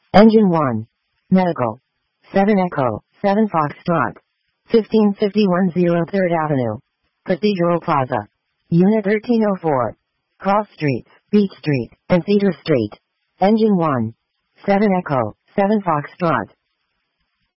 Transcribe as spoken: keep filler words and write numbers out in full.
Engine one. Medical. seven Echo, seven Foxtrot. fifteen fifty-one zero third Avenue. Cathedral Plaza. Unit thirteen oh four. Cross Streets, Beach Street, and Cedar Street. Engine one. seven Echo, seven Foxtrot.